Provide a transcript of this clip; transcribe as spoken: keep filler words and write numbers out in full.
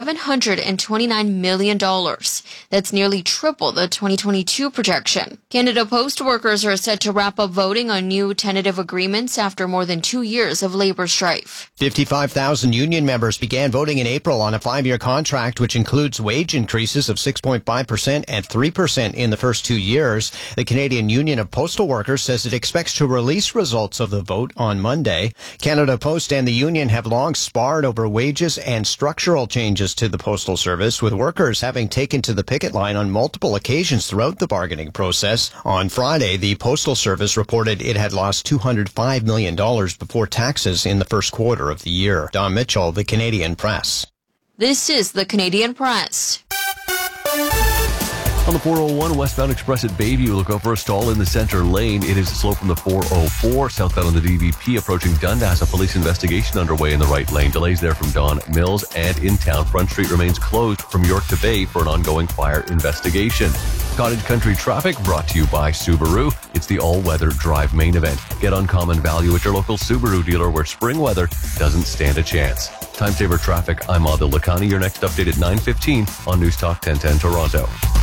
seven hundred twenty-nine million dollars. That's nearly triple the twenty twenty-two projection. Canada Post workers are set to wrap up voting on new tentative agreements after more than two years of labor strife. fifty-five thousand union members began voting in April on a five-year contract which includes wage increases of six point five percent and three percent in the first two years. The Canadian Union of Postal Workers says it expects to release results of the vote on Monday. Canada Post and the union have long sparred over wages and structural changes to the Postal Service, with workers having taken to the picket line on multiple occasions throughout the bargaining process. On Friday, the Postal Service reported it had lost two hundred five million dollars before taxes in the first quarter of the year. Don Mitchell, the Canadian Press. This is the Canadian Press. On the four oh one westbound express at Bayview, look out for a stall in the center lane. It is slow from the four oh four southbound on the D V P approaching Dundas. A police investigation underway in the right lane. Delays there from Don Mills and in town. Front Street remains closed from York to Bay for an ongoing fire investigation. Cottage Country traffic brought to you by Subaru. It's the all-weather drive main event. Get uncommon value at your local Subaru dealer where spring weather doesn't stand a chance. Time saver traffic. I'm Adil Lakhani. Your next update at nine fifteen on News Talk ten ten Toronto.